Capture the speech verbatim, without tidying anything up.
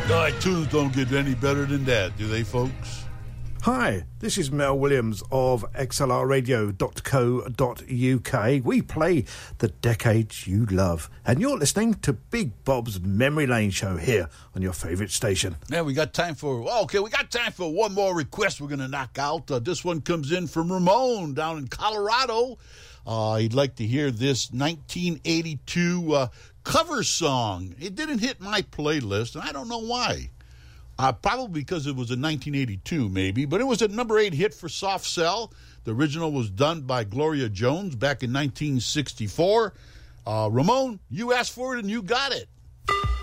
All right, tunes don't get any better than that, do they, folks? Hi, this is Mel Williams of x l r radio dot co dot u k. We play the decades you love, and you're listening to Big Bob's Memory Lane show here on your favourite station. Now we got time for, oh, okay, we got time for one more request we're going to knock out. Uh, this one comes in from Ramon down in Colorado. Uh, he'd like to hear this nineteen eighty-two uh, cover song. It didn't hit my playlist, and I don't know why. Uh, probably because it was in nineteen eighty-two, maybe. But it was a number eight hit for Soft Cell. The original was done by Gloria Jones back in nineteen sixty-four. Uh, Ramon, you asked for it and you got it.